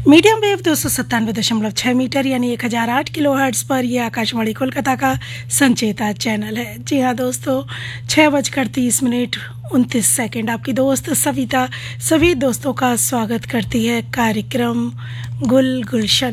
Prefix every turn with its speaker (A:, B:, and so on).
A: Medium wave 297.6 metre यानी 1008 kilohertz पर यह आकाशवाणी कोलकाता का संचेता चैनल है। जी हाँ दोस्तों, 6:30:29 आपकी दोस्त सविता सभी दोस्तों का स्वागत करती है कार्यक्रम गुल गुलशन